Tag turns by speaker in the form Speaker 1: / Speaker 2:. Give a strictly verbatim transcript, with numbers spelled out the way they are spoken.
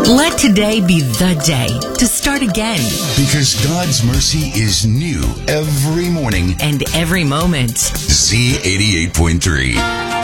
Speaker 1: Let today be the day to start again.
Speaker 2: Because God's mercy is new every morning
Speaker 1: and every moment.
Speaker 2: Z eighty-eight point three.